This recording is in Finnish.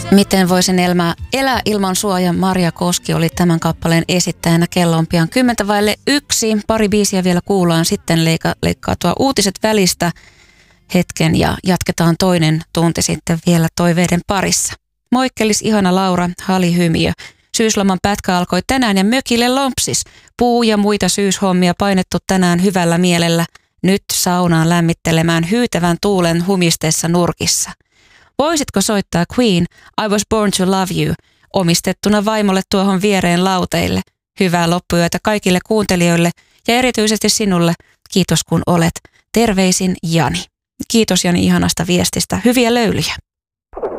Miten voisin elää ilman sua, ja Marja Koski oli tämän kappaleen esittäjänä. Kello on pian 10:01. Pari biisiä vielä kuullaan, sitten leikkaa tuo uutiset välistä hetken ja jatketaan toinen tunti sitten vielä toiveiden parissa. Moikkelis ihana Laura, halihymiö. Syysloman pätkä alkoi tänään ja mökille lompsis. Puu ja muita syyshommia painettu tänään hyvällä mielellä. Nyt saunaan lämmittelemään hyytävän tuulen humisteessa nurkissa. Voisitko soittaa Queen, I Was Born to Love You, omistettuna vaimolle tuohon viereen lauteille. Hyvää loppuyötä kaikille kuuntelijoille ja erityisesti sinulle. Kiitos kun olet. Terveisin Jani. Kiitos Jani ihanasta viestistä. Hyviä löylyjä.